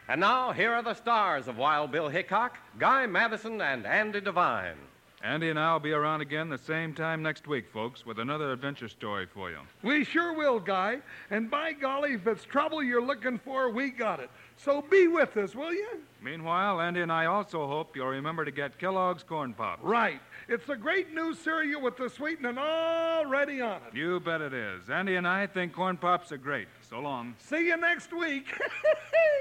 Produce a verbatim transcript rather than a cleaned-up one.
And now, here are the stars of Wild Bill Hickok, Guy Madison, and Andy Devine. Andy and I will be around again the same time next week, folks, with another adventure story for you. We sure will, Guy. And by golly, if it's trouble you're looking for, we got it. So be with us, will you? Meanwhile, Andy and I also hope you'll remember to get Kellogg's Corn Pops. Right. It's a great new cereal with the sweetening already on it. You bet it is. Andy and I think Corn Pops are great. So long. See you next week.